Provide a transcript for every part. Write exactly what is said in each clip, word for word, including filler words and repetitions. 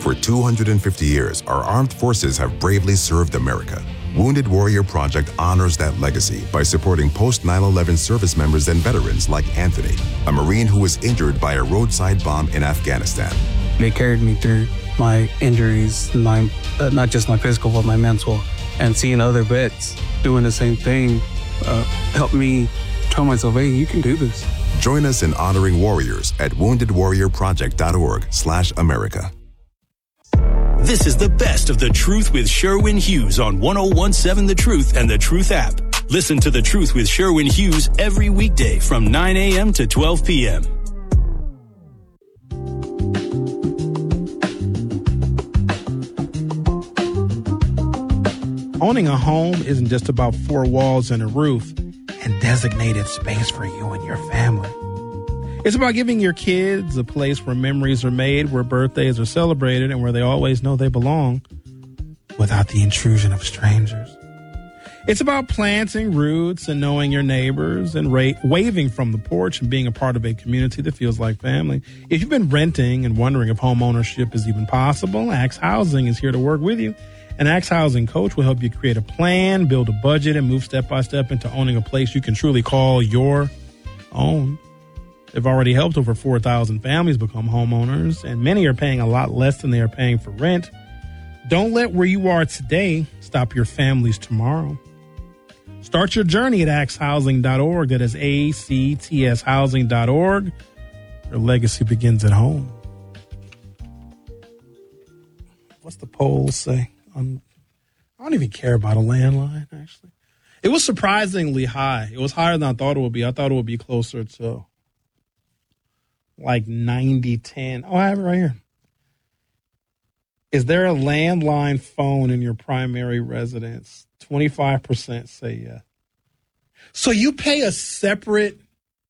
For two hundred fifty years, our armed forces have bravely served America. Wounded Warrior Project honors that legacy by supporting post nine eleven service members and veterans like Anthony, a Marine who was injured by a roadside bomb in Afghanistan. They carried me through my injuries, my, uh, not just my physical, but my mental. And seeing other vets doing the same thing uh, helped me tell myself, hey, you can do this. Join us in honoring warriors at wounded warrior project dot org slash America. This is the best of The Truth with Sherwin Hughes on one oh one seven The Truth and The Truth app. Listen to The Truth with Sherwin Hughes every weekday from nine a.m. to twelve p.m. Owning a home isn't just about four walls and a roof and designated space for you and your family. It's about giving your kids a place where memories are made, where birthdays are celebrated, and where they always know they belong without the intrusion of strangers. It's about planting roots and knowing your neighbors and ra- waving from the porch and being a part of a community that feels like family. If you've been renting and wondering if home ownership is even possible, Axe Housing is here to work with you. An Axe Housing coach will help you create a plan, build a budget, and move step by step into owning a place you can truly call your own. They've already helped over four thousand families become homeowners, and many are paying a lot less than they are paying for rent. Don't let where you are today stop your families tomorrow. Start your journey at axe housing dot org. That is A C T S housing dot org. Your legacy begins at home. What's the poll say? Um, I don't even care about a landline, actually. It was surprisingly high. It was higher than I thought it would be. I thought it would be closer to like ninety ten. Oh, I have it right here. Is there a landline phone in your primary residence? twenty-five percent say yes. So you pay a separate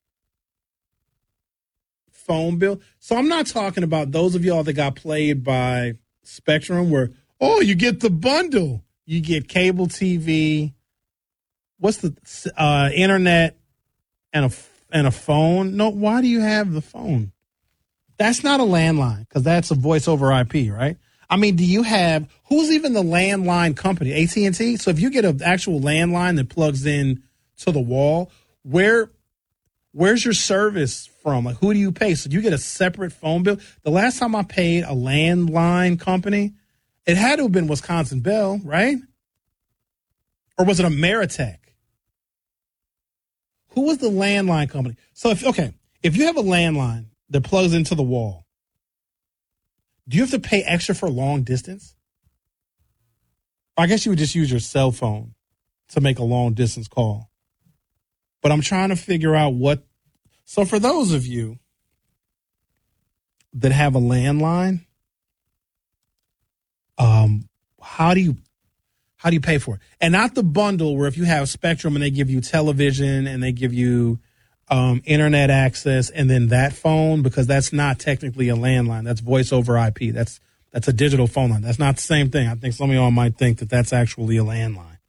phone bill? So I'm not talking about those of y'all that got played by Spectrum where, oh, you get the bundle. You get cable T V. What's the uh, internet and a and a phone? No, why do you have the phone? That's not a landline because that's a voice over I P, right? I mean, do you have, who's even the landline company? A T and T? So if you get an actual landline that plugs in to the wall, where where's your service from? Like, who do you pay? So you get a separate phone bill. The last time I paid a landline company, it had to have been Wisconsin Bell, right? Or was it Ameritech? Who was the landline company? So, if okay, if you have a landline that plugs into the wall, do you have to pay extra for long distance? I guess you would just use your cell phone to make a long distance call. But I'm trying to figure out what. So for those of you that have a landline, um, how do you how do you pay for it? And not the bundle where if you have Spectrum and they give you television and they give you um, internet access and then that phone, because that's not technically a landline. That's voice over I P. That's that's a digital phone line. That's not the same thing. I think some of y'all might think that that's actually a landline.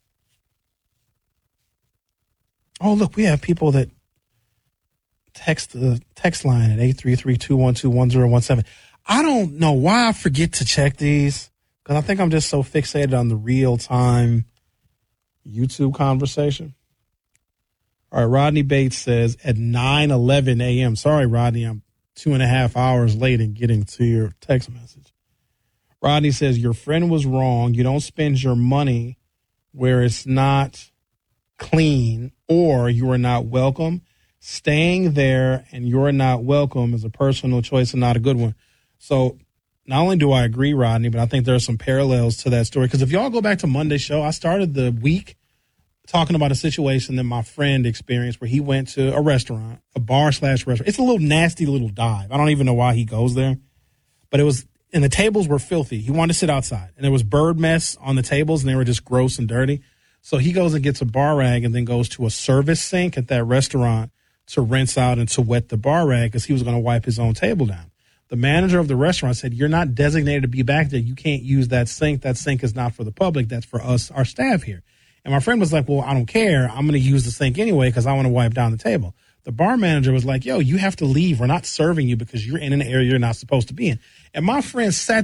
Oh, look, we have people that text the text line at eight three three, two one two, one zero one seven. I don't know why I forget to check these because I think I'm just so fixated on the real-time YouTube conversation. All right, Rodney Bates says at nine eleven a.m. Sorry, Rodney, I'm two and a half hours late in getting to your text message. Rodney says, your friend was wrong. You don't spend your money where it's not clean or you are not welcome. Staying there and you're not welcome is a personal choice and not a good one. So not only do I agree, Rodney, but I think there are some parallels to that story. Because if y'all go back to Monday's show, I started the week talking about a situation that my friend experienced where he went to a restaurant, a bar slash restaurant. It's a little nasty little dive. I don't even know why he goes there. But it was, and the tables were filthy. He wanted to sit outside. And there was bird mess on the tables, and they were just gross and dirty. So he goes and gets a bar rag and then goes to a service sink at that restaurant to rinse out and to wet the bar rag because he was going to wipe his own table down. The manager of the restaurant said, you're not designated to be back there. You can't use that sink. That sink is not for the public. That's for us, our staff here. And my friend was like, well, I don't care. I'm going to use the sink anyway because I want to wipe down the table. The bar manager was like, yo, you have to leave. We're not serving you because you're in an area you're not supposed to be in. And my friend sat